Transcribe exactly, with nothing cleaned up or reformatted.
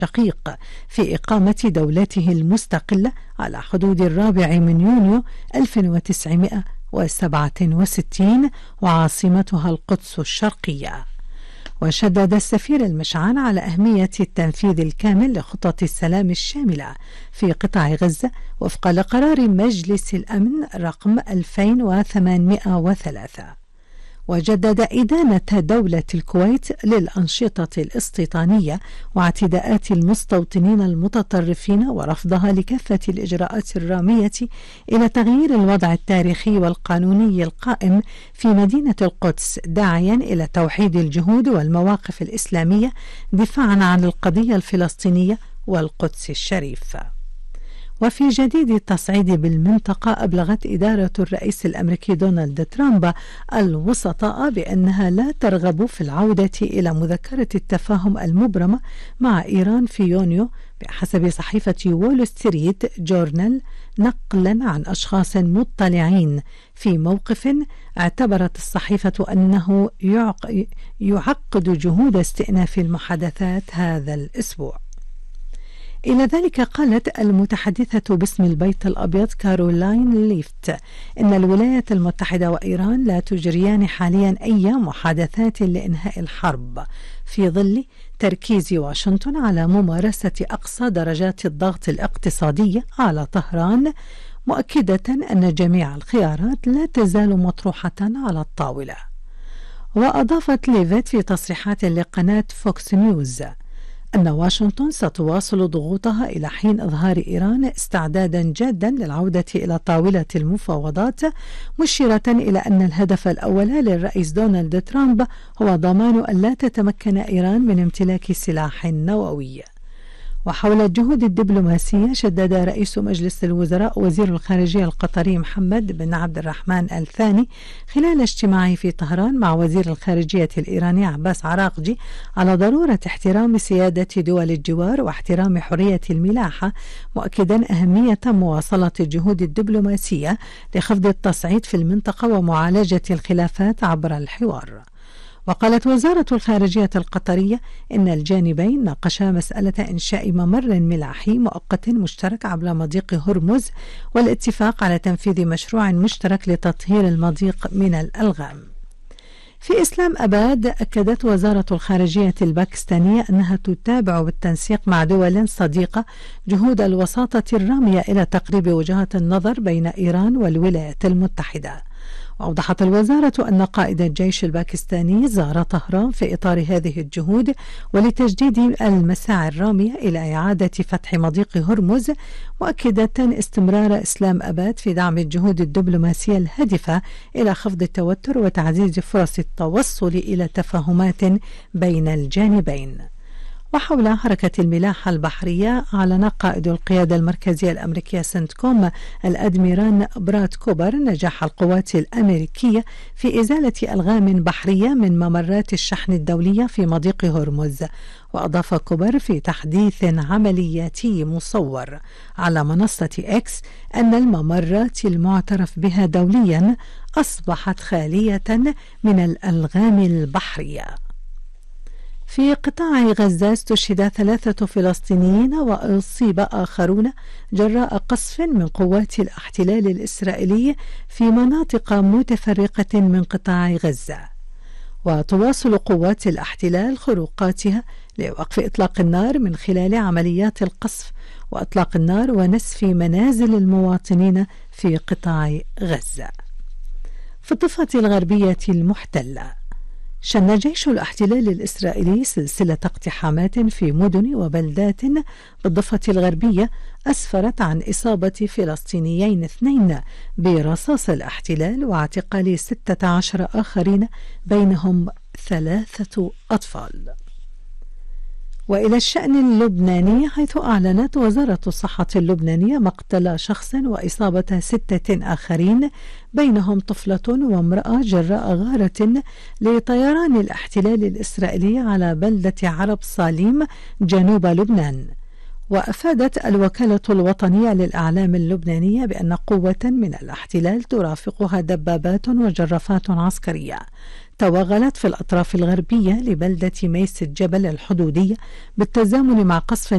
الشقيق في إقامة دولته المستقلة على حدود الرابع من يونيو ألف وتسعمائة وسبعة وستين وعاصمتها القدس الشرقية. وشدد السفير المشعان على أهمية التنفيذ الكامل لخطط السلام الشاملة في قطاع غزة وفقا لقرار مجلس الأمن رقم ألفين وثمانمائة وثلاثة. وجدد إدانة دولة الكويت للأنشطة الاستيطانية واعتداءات المستوطنين المتطرفين ورفضها لكافة الإجراءات الرامية إلى تغيير الوضع التاريخي والقانوني القائم في مدينة القدس، داعيا إلى توحيد الجهود والمواقف الإسلامية دفاعا عن القضية الفلسطينية والقدس الشريف. وفي جديد التصعيد بالمنطقة، أبلغت إدارة الرئيس الأمريكي دونالد ترامب الوسطاء بأنها لا ترغب في العودة إلى مذكرة التفاهم المبرمة مع إيران في يونيو بحسب صحيفة وول ستريت جورنال، نقلا عن أشخاص مطلعين في موقف اعتبرت الصحيفة أنه يعقد جهود استئناف المحادثات هذا الأسبوع. إلى ذلك قالت المتحدثة باسم البيت الأبيض كارولاين ليفت إن الولايات المتحدة وإيران لا تجريان حاليا أي محادثات لإنهاء الحرب في ظل تركيز واشنطن على ممارسة أقصى درجات الضغط الاقتصادي على طهران، مؤكدة أن جميع الخيارات لا تزال مطروحة على الطاولة. وأضافت ليفت في تصريحات لقناة فوكس نيوز أن واشنطن ستواصل ضغوطها إلى حين إظهار إيران استعدادا جادا للعودة إلى طاولة المفاوضات، مشيرة إلى أن الهدف الأول للرئيس دونالد ترامب هو ضمان أن لا تتمكن إيران من امتلاك سلاح نووي. وحول الجهود الدبلوماسية، شدد رئيس مجلس الوزراء وزير الخارجية القطري محمد بن عبد الرحمن الثاني خلال اجتماعه في طهران مع وزير الخارجية الإيراني عباس عراقجي على ضرورة احترام سيادة دول الجوار واحترام حرية الملاحة، مؤكدا أهمية مواصلة الجهود الدبلوماسية لخفض التصعيد في المنطقة ومعالجة الخلافات عبر الحوار. وقالت وزارة الخارجية القطرية إن الجانبين ناقشا مسألة إنشاء ممر ملاحي مؤقت مشترك عبر مضيق هرمز والاتفاق على تنفيذ مشروع مشترك لتطهير المضيق من الألغام. في إسلام أباد، أكدت وزارة الخارجية الباكستانية أنها تتابع بالتنسيق مع دول صديقة جهود الوساطة الرامية إلى تقريب وجهات النظر بين إيران والولايات المتحدة. وأوضحت الوزارة أن قائد الجيش الباكستاني زار طهران في إطار هذه الجهود ولتجديد المساعي الرامية إلى إعادة فتح مضيق هرمز، مؤكدة استمرار إسلام أباد في دعم الجهود الدبلوماسية الهادفة إلى خفض التوتر وتعزيز فرص التوصل إلى تفاهمات بين الجانبين. وحول حركة الملاحة البحرية، أعلن قائد القيادة المركزية الأمريكية سنتكوم الأدميرال براد كوبر نجاح القوات الأمريكية في إزالة ألغام بحرية من ممرات الشحن الدولية في مضيق هرمز. وأضاف كوبر في تحديث عملياتي مصور على منصة إكس أن الممرات المعترف بها دوليا أصبحت خالية من الألغام البحرية. في قطاع غزة، استشهد ثلاثة فلسطينيين وأصيب آخرون جراء قصف من قوات الاحتلال الإسرائيلي في مناطق متفرقة من قطاع غزة. وتواصل قوات الاحتلال خروقاتها لوقف إطلاق النار من خلال عمليات القصف وإطلاق النار ونسف منازل المواطنين في قطاع غزة. في الضفة الغربية المحتلة، شن جيش الاحتلال الإسرائيلي سلسلة اقتحامات في مدن وبلدات بالضفة الغربية أسفرت عن إصابة فلسطينيين اثنين برصاص الاحتلال واعتقال ستة عشر آخرين بينهم ثلاثة أطفال. وإلى الشأن اللبناني، حيث أعلنت وزارة الصحة اللبنانية مقتل شخص وإصابة ستة آخرين بينهم طفلة وامرأة جراء غارة لطيران الاحتلال الإسرائيلي على بلدة عرب صاليم جنوب لبنان. وأفادت الوكالة الوطنية للأعلام اللبنانية بأن قوة من الاحتلال ترافقها دبابات وجرافات عسكرية توغلت في الأطراف الغربية لبلدة ميس الجبل الحدودية بالتزامن مع قصف